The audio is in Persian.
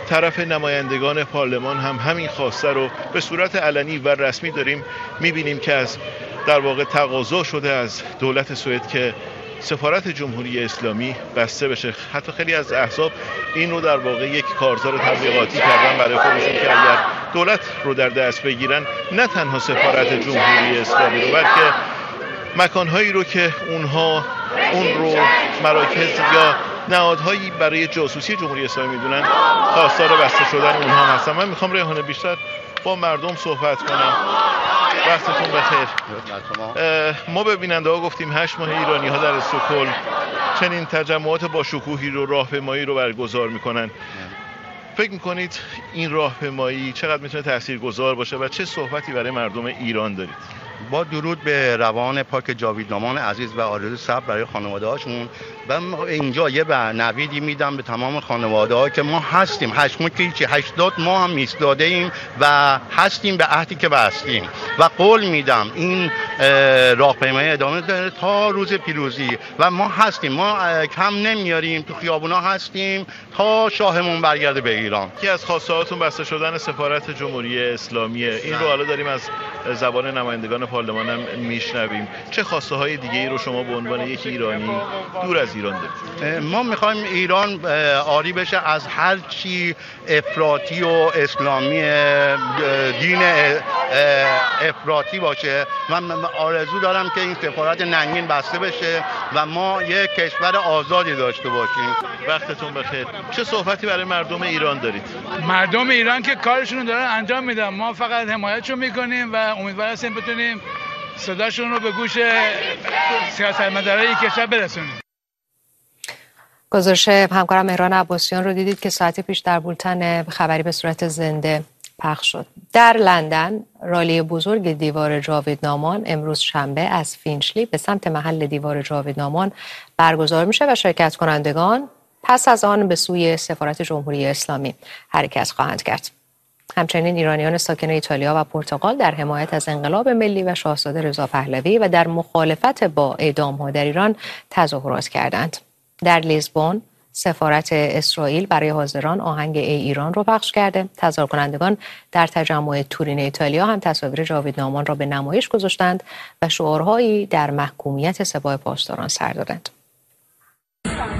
طرف نمایندگان پارلمان هم همین خواسته رو به صورت علنی و رسمی داریم میبینیم که از در واقع تقاضا شده از دولت سوئد که سفارت جمهوری اسلامی بسته بشه. حتی خیلی از احزاب این رو در واقع یک کارزار تبلیغاتی کردن برای خودشون که اگر دولت رو در دست بگیرن نه تنها سفارت جمهوری اسلامی رو بلکه مکانهایی رو که اونها اون رو مراکز یا نهادهایی برای جاسوسی جمهوری اسلامی میدونن خواستار بسته شدن اونها هستن. من میخوام ریحانه بیشتر با مردم صحبت کنم. وقتتون بخیر. ما به بیننده ها گفتیم 8 ماه ایرانی ها در استکهلم چنین تجمعات با شکوهی رو راهپیمایی رو برگزار میکنن. فکر میکنید این راهپیمایی چقدر میتونه تاثیرگذار باشه و چه صحبتی برای مردم ایران دارید؟ با درود به روان پاک جاویدنامان عزیز و آرزوی صبر برای خانواده هاشون و اینجا یه نویدی میدم به تمام خانواده ها که ما هستیم. 8 ماه که هیچی، 80 ماه هم ایستاده ایم و هستیم به عهدی که بستیم و قول میدم این راهپیمایی ادامه داره تا روز پیروزی و ما هستیم، ما کم نمیاریم، تو خیابونا هستیم تا شاهمون برگرده به ایران. یکی از خواستهاتون بسته شدن سفارت جمهوری اسلامیه. این رو حالا داریم از زبان نمایندگان پارلمان هم میشنویم. چه خواسته های دیگه ای رو شما به عنوان یک ایرانی دور از ایران دارید؟ ما میخوایم ایران عاری بشه از هر چی افراطی و اسلامی، دین افراطی باشه. من آرزو دارم که این سفارت ننگین بسته بشه و ما یک کشور آزادی داشته باشیم. وقتتون بخیر. چه صحبتی برای مردم ایران دارید؟ مردم ایران که کارشون رو دارن انجام میدن، ما فقط حمایتشون میکنیم و امیدوار هستیم بتونیم صداشون رو به گوش سیاستمدارای کشور برسونیم. گزارش همکارم مهران عباسیان رو دیدید که ساعتی پیش در بولتن خبری به صورت زنده پخش شد. در لندن رالی بزرگ دیوار جاویدنامان امروز شنبه از فینچلی به سمت محل دیوار جاویدنامان برگزار میشه و شرکت کنندگان پس از آن به سوی سفارت جمهوری اسلامی حرکت خواهند کرد. همچنین ایرانیان ساکن ایتالیا و پرتغال در حمایت از انقلاب ملی و شاهزاده رضا پهلوی و در مخالفت با اعدام‌ها در ایران تظاهرات کردند. در لیزبون سفارت اسرائیل برای حاضران آهنگ ای ایران رو پخش کرده. تظاهر کنندگان در تجمع تورین ایتالیا هم تصاویر جاویدنامان را به نمایش گذاشتند و شعارهایی در محکومیت سپاه پاسداران سر دادند.